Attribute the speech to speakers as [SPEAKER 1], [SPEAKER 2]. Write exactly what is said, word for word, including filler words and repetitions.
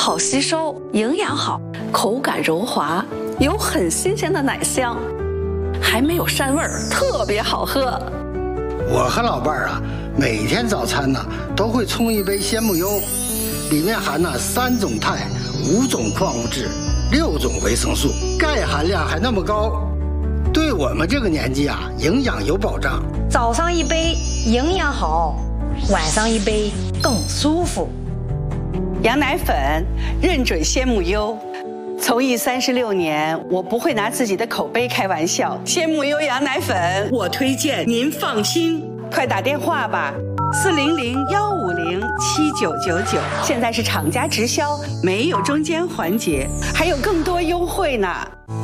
[SPEAKER 1] 好吸收，营养好，口感柔滑，有很新鲜的奶香，还没有膻味儿，特别好喝。
[SPEAKER 2] 我和老伴儿啊，每天早餐呢都会冲一杯鲜木优，里面含了三种钛、五种矿物质、六种维生素，钙含量还那么高，对我们这个年纪啊，营养有保障。
[SPEAKER 3] 早上一杯营养好，晚上一杯更舒服。
[SPEAKER 4] 羊奶粉认准鲜木优，从艺三十六年，我不会拿自己的口碑开玩笑。鲜木优羊奶粉，我推荐，您放心。快打电话吧，四零零幺五零七九九九。现在是厂家直销，没有中间环节，还有更多优惠呢。